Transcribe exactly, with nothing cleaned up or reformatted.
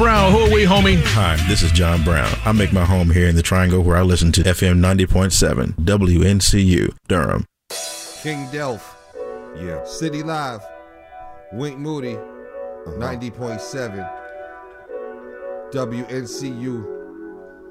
Brown. Who are we, homie? Hi, this is John Brown. I make my home here in the Triangle where I listen to F M ninety point seven, W N C U, Durham. King Delph. Yeah. City Live. Wink Moody. ninety point seven. W N C U.